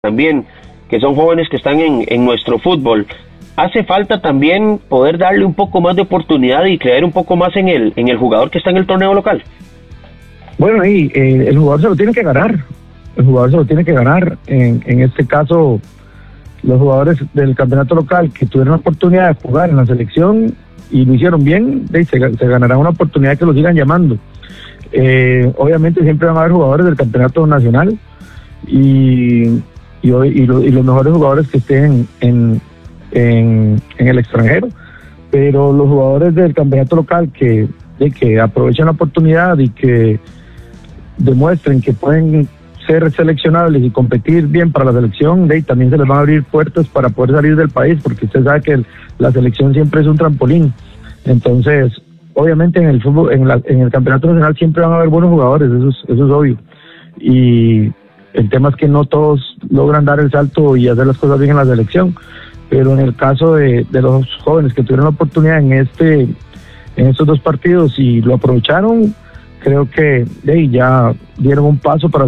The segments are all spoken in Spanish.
también, que son jóvenes que están en nuestro fútbol. Hace falta también poder darle un poco más de oportunidad y creer un poco más en el jugador que está en el torneo local. Bueno, y el jugador se lo tiene que ganar. El jugador se lo tiene que ganar. En este caso, los jugadores del campeonato local que tuvieron la oportunidad de jugar en la selección y lo hicieron bien, se ganará una oportunidad que lo sigan llamando. Obviamente siempre van a haber jugadores del campeonato nacional y los mejores jugadores que estén en el extranjero, pero los jugadores del campeonato local que aprovechen la oportunidad y que demuestren que pueden ser seleccionables y competir bien para la selección, también se les van a abrir puertas para poder salir del país, porque usted sabe que la selección siempre es un trampolín. Entonces, obviamente en el fútbol, en el campeonato nacional siempre van a haber buenos jugadores, eso es obvio, y el tema es que no todos logran dar el salto y hacer las cosas bien en la selección. Pero en el caso de los jóvenes que tuvieron la oportunidad en estos 2 partidos y lo aprovecharon, creo que ya dieron un paso para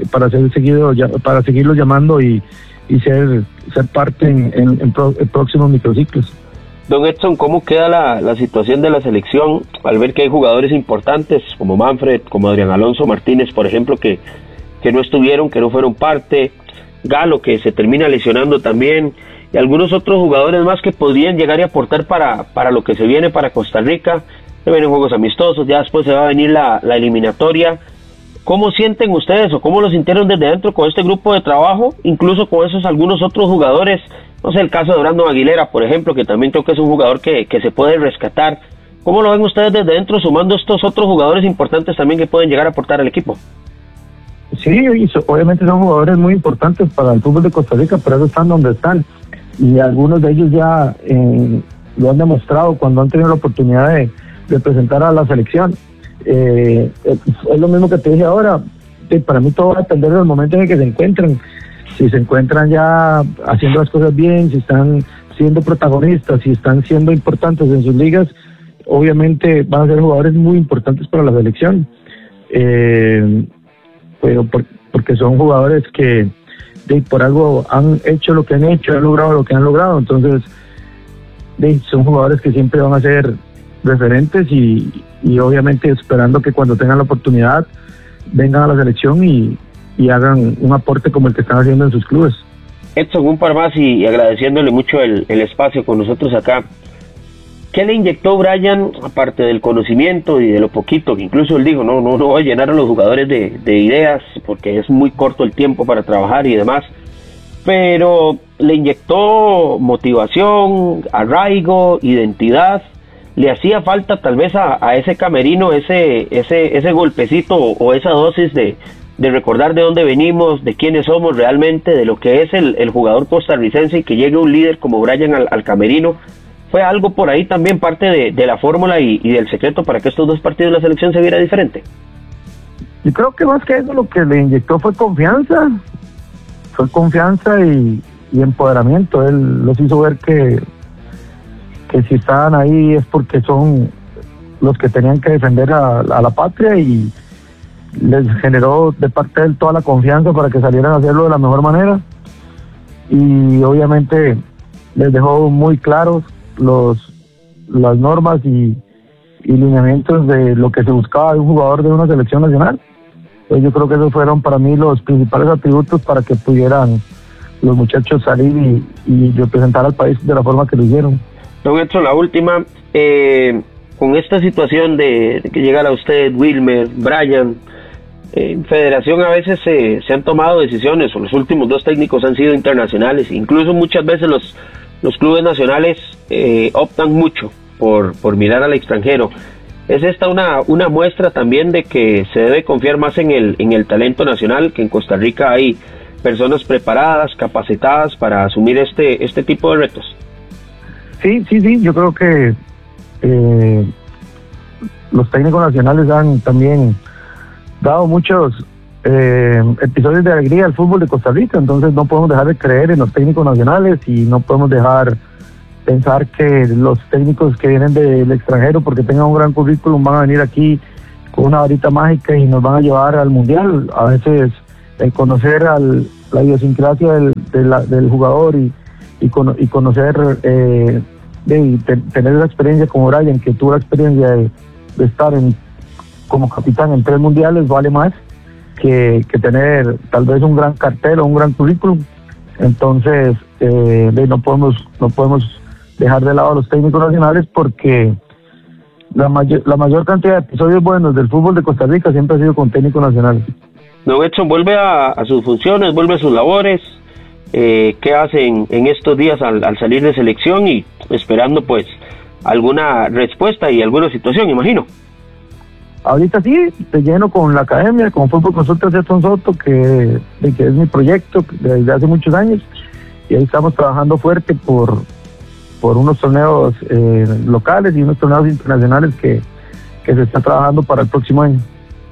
seguirlos llamando y ser parte en próximos microciclos. Don Edson, ¿cómo queda la situación de la selección al ver que hay jugadores importantes como Manfred, como Adrián Alonso Martínez, por ejemplo, que no estuvieron, que no fueron parte, Galo, que se termina lesionando también, y algunos otros jugadores más que podrían llegar y aportar para lo que se viene para Costa Rica? Se vienen juegos amistosos, ya después se va a venir la eliminatoria. ¿Cómo sienten ustedes o cómo lo sintieron desde dentro con este grupo de trabajo, incluso con esos algunos otros jugadores? No sé, el caso de Brandon Aguilera, por ejemplo, que también creo que es un jugador que se puede rescatar. ¿Cómo lo ven ustedes desde dentro, sumando estos otros jugadores importantes también que pueden llegar a aportar al equipo? Sí, obviamente son jugadores muy importantes para el fútbol de Costa Rica, pero eso están donde están. Y algunos de ellos ya lo han demostrado cuando han tenido la oportunidad de presentar a la selección. Es lo mismo que te dije ahora, para mí todo va a depender del momento en el que se encuentren. Si se encuentran ya haciendo las cosas bien, si están siendo protagonistas, si están siendo importantes en sus ligas, obviamente van a ser jugadores muy importantes para la selección. Pero porque son jugadores que por algo han hecho lo que han hecho, han logrado lo que han logrado, entonces son jugadores que siempre van a ser referentes y obviamente esperando que cuando tengan la oportunidad vengan a la selección y hagan un aporte como el que están haciendo en sus clubes. Edson, un par más y agradeciéndole mucho el espacio con nosotros acá. ¿Qué le inyectó Brian, aparte del conocimiento y de lo poquito que incluso él dijo, no voy a llenar a los jugadores de ideas porque es muy corto el tiempo para trabajar y demás, pero le inyectó motivación, arraigo, identidad? ¿Le hacía falta tal vez a ese camerino ese golpecito o esa dosis de recordar de dónde venimos, de quiénes somos realmente, de lo que es el jugador costarricense, y que llegue un líder como Brian al camerino? ¿Fue algo por ahí también parte de la fórmula y del secreto para que estos 2 partidos de la selección se viera diferente? Yo creo que más que eso lo que le inyectó fue confianza y empoderamiento. Él los hizo ver que si estaban ahí es porque son los que tenían que defender a la patria, y les generó de parte de él toda la confianza para que salieran a hacerlo de la mejor manera, y obviamente les dejó muy claros las normas y lineamientos de lo que se buscaba de un jugador de una selección nacional. Entonces yo creo que esos fueron para mí los principales atributos para que pudieran los muchachos salir y representar al país de la forma que lo hicieron. Don Edson, la última, con esta situación de que llegara a usted, Wilmer, Brian, en Federación a veces se han tomado decisiones, o los últimos 2 técnicos han sido internacionales, incluso muchas veces los clubes nacionales optan mucho por mirar al extranjero. ¿Es esta una muestra también de que se debe confiar más en el talento nacional, que en Costa Rica hay personas preparadas, capacitadas para asumir este tipo de retos? Sí, yo creo que los técnicos nacionales han también dado muchos episodios de alegría al fútbol de Costa Rica, entonces no podemos dejar de creer en los técnicos nacionales y no podemos dejar pensar que los técnicos que vienen del extranjero porque tengan un gran currículum van a venir aquí con una varita mágica y nos van a llevar al mundial. A veces conocer la idiosincrasia del jugador y conocer, tener la experiencia como Brian, que tuvo la experiencia de estar como capitán en 3 mundiales, vale más que tener tal vez un gran cartel o un gran currículum. Entonces, no podemos dejar de lado a los técnicos nacionales, porque la mayor cantidad de episodios buenos del fútbol de Costa Rica siempre ha sido con técnicos nacionales. Don Edson vuelve a sus funciones, vuelve a sus labores. ¿Qué hacen en estos días al salir de selección y esperando pues alguna respuesta y alguna situación, imagino? Ahorita sí, te lleno con la academia, con Fútbol Consultas de Edson Soto, que es mi proyecto desde hace muchos años, y ahí estamos trabajando fuerte por unos torneos locales y unos torneos internacionales que se están trabajando para el próximo año.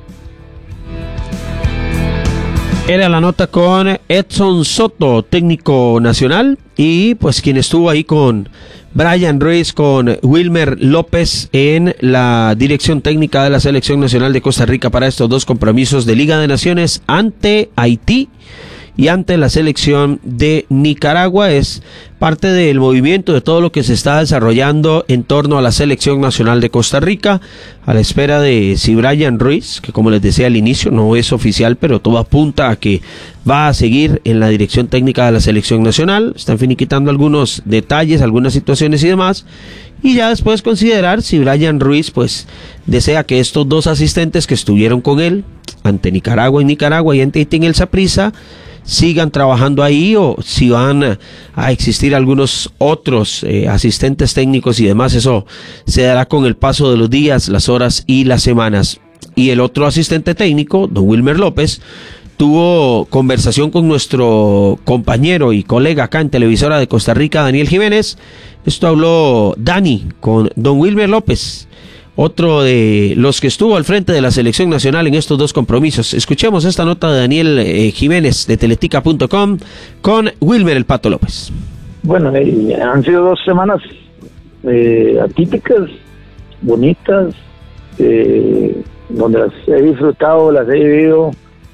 Era la nota con Edson Soto, técnico nacional, y pues quien estuvo ahí con Brian Ruiz, con Wilmer López en la dirección técnica de la Selección Nacional de Costa Rica para estos 2 compromisos de Liga de Naciones ante Haití y ante la selección de Nicaragua. Es parte del movimiento de todo lo que se está desarrollando en torno a la Selección Nacional de Costa Rica, a la espera de si Brian Ruiz, que como les decía al inicio no es oficial, pero todo apunta a que va a seguir en la dirección técnica de la Selección Nacional. Están finiquitando algunos detalles, algunas situaciones y demás, y ya después considerar si Brian Ruiz pues desea que estos 2 asistentes que estuvieron con él ante Nicaragua y ante Haití en el Saprissa sigan trabajando ahí, o si van a existir algunos otros asistentes técnicos y demás. Eso se dará con el paso de los días, las horas y las semanas. Y el otro asistente técnico, don Wilmer López, tuvo conversación con nuestro compañero y colega acá en Televisora de Costa Rica, Daniel Jiménez. Esto habló Dani con don Wilmer López, otro de los que estuvo al frente de la Selección Nacional en estos 2 compromisos. Escuchemos esta nota de Daniel Jiménez de Teletica.com con Wilmer el Pato López. Bueno, han sido 2 semanas atípicas, bonitas, donde las he disfrutado, las he vivido.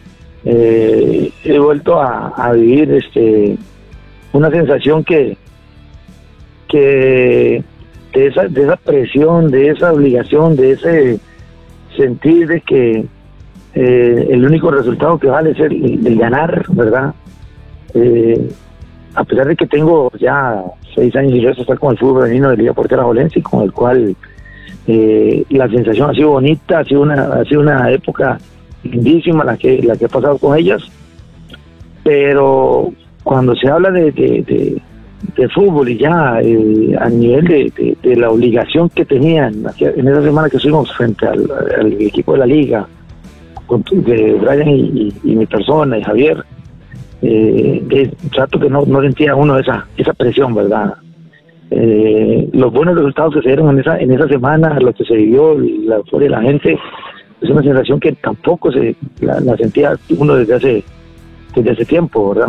He vuelto a vivir una sensación que de esa presión, de esa obligación, de ese sentir de que el único resultado que vale es el ganar, ¿verdad? A pesar de que tengo ya 6 años y resto estar con el fútbol femenino de Liga Portera Jolense, con el cual la sensación ha sido bonita, ha sido una época lindísima la que he pasado con ellas, pero cuando se habla de fútbol y ya a nivel de la obligación que tenían en esa semana que estuvimos frente al equipo de la liga, de Brian y mi persona y Javier, trato que no sentía uno esa presión, ¿verdad? Los buenos resultados que se dieron en esa semana, lo que se vivió, la euforia de la gente, es una sensación que tampoco la sentía uno desde hace tiempo, ¿verdad?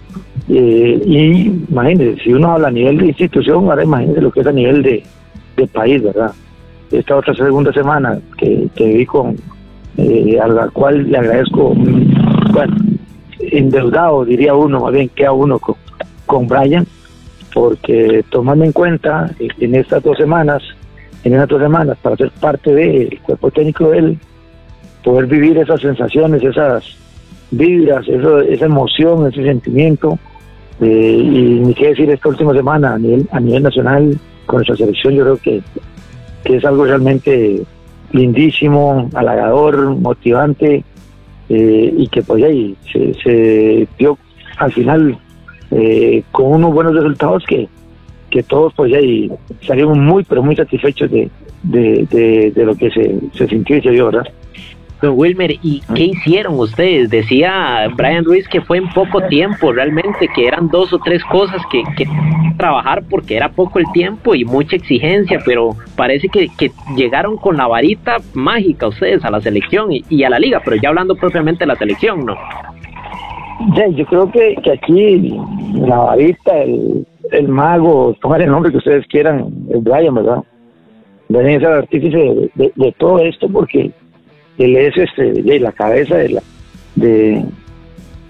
Y imagínense, si uno habla a nivel de institución, ahora imagínense lo que es a nivel de país, ¿verdad? Esta otra segunda semana que viví a la cual le agradezco, bueno, endeudado diría uno, más bien queda uno con Brian, porque tomando en cuenta en estas 2 semanas para ser parte del cuerpo técnico de él, poder vivir esas sensaciones, esas vibras, esa emoción, ese sentimiento, y ni qué decir esta última semana a nivel nacional con nuestra selección. Yo creo que es algo realmente lindísimo, halagador, motivante, y que pues ahí se dio al final con unos buenos resultados que todos pues ahí salimos muy pero muy satisfechos de lo que se sintió y se vio, ¿verdad? Don Wilmer, ¿y qué hicieron ustedes? Decía Brian Ruiz que fue en poco tiempo, realmente, que eran 2 o 3 cosas que trabajar porque era poco el tiempo y mucha exigencia, pero parece que llegaron con la varita mágica ustedes a la selección y a la liga, pero ya hablando propiamente de la selección, ¿no? Sí, yo creo que aquí la varita, el mago, pongan el nombre que ustedes quieran, el Brian, ¿verdad? Brian es el artífice de todo esto, porque él es la cabeza de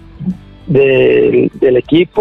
del equipo.